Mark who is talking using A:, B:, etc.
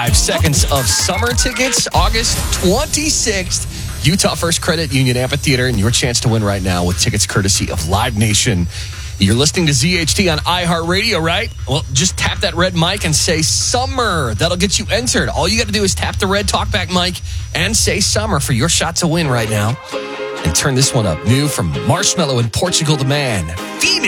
A: 5 seconds of summer tickets, August 26th, Utah First Credit Union Amphitheater, and your chance to win right now with tickets courtesy of Live Nation. You're listening to ZHT on iHeartRadio, right? Well, just tap that red mic and say summer. That'll get you entered. All you got to do is tap the red talkback mic and say summer for your shot to win right now. And turn this one up. New from Marshmello and Portugal the Man. Female.